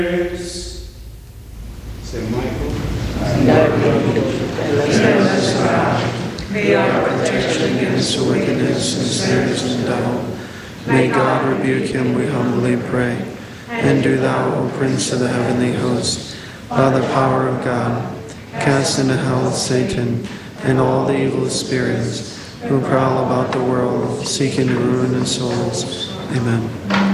Saint Michael, defend us, God. May our protection against the wickedness and snares of the devil. May God rebuke him, we humbly pray. And do thou, O Prince of the heavenly host, by the power of God, cast into hell Satan and all the evil spirits who prowl about the world, seeking to ruin the souls. Amen.